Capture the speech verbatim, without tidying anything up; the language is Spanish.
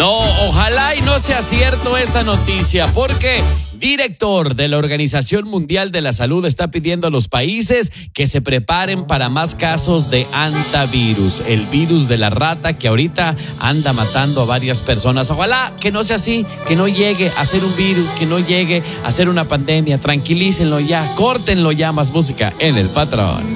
No, ojalá y no sea cierto esta noticia, porque director de la Organización Mundial de la Salud está pidiendo a los países que se preparen para más casos de hantavirus, el virus de la rata que ahorita anda matando a varias personas. Ojalá que no sea así, que no llegue a ser un virus, que no llegue a ser una pandemia. Tranquilícenlo ya, córtenlo ya. Más música en El Patrón.